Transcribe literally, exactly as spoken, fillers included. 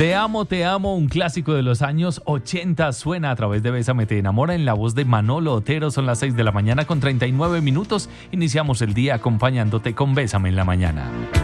Te amo, te amo, un clásico de los años ochenta suena a través de Bésame te enamora en la voz de Manolo Otero. Son las seis de la mañana con treinta y nueve minutos. Iniciamos el día acompañándote con Bésame en la mañana.